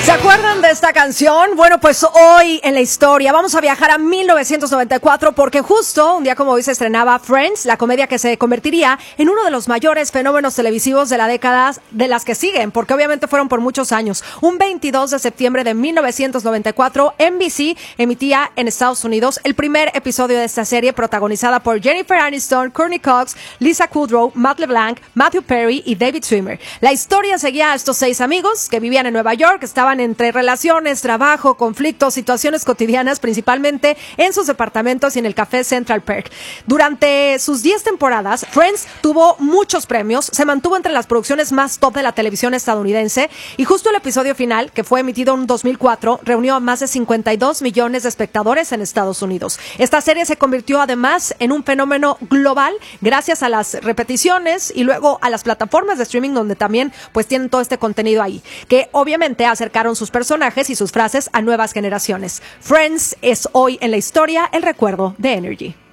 ¿Se acuerdan de esta canción? Bueno, pues hoy en la historia vamos a viajar a 1994 porque justo un día como hoy se estrenaba Friends, la comedia que se convertiría en uno de los mayores fenómenos televisivos de la década de las que siguen, porque obviamente fueron por muchos años. Un 22 de septiembre de 1994, NBC emitía en Estados Unidos el primer episodio de esta serie protagonizada por Jennifer Aniston, Courtney Cox, Lisa Kudrow, Matt LeBlanc, Matthew Perry y David Schwimmer. La historia seguía a estos 6 amigos que vivían en Nueva York, estaban entre relaciones, trabajo, conflictos, situaciones cotidianas, principalmente en sus departamentos y en el café Central Park. Durante sus 10 temporadas, Friends tuvo muchos premios, se mantuvo entre las producciones más top de la televisión estadounidense y justo el episodio final, que fue emitido en 2004, reunió a más de 52 millones de espectadores en Estados Unidos. Esta serie se convirtió además en un fenómeno global gracias a las repeticiones y luego a las plataformas de streaming donde también pues tienen todo este contenido ahí, que obviamente acercaron sus personajes y sus frases a nuevas generaciones. Friends es hoy en la historia el recuerdo de Energy.